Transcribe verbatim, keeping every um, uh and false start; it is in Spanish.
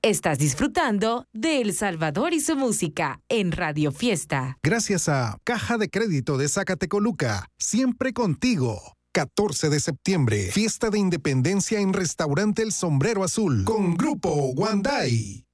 Estás disfrutando de El Salvador y su música en Radio Fiesta. Gracias a Caja de Crédito de Zacatecoluca, siempre contigo. catorce de septiembre, fiesta de independencia en Restaurante El Sombrero Azul con Grupo Wandai.